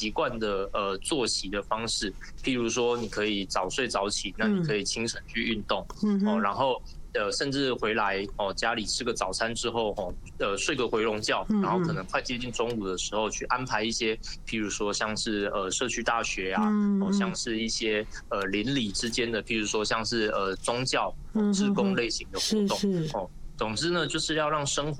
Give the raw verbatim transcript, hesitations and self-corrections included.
习惯的呃作息的方式，譬如说你可以早睡早起，那你可以清晨去运动， 嗯哦，然后。呃，甚至回来哦，家里吃个早餐之后，哦，呃，睡个回笼觉，然后可能快接近中午的时候，去安排一些，譬如说像是呃社区大学啊，哦，像是一些呃邻里之间的，譬如说像是呃宗教、志工类型的活动，哦，总之呢，就是要让生活。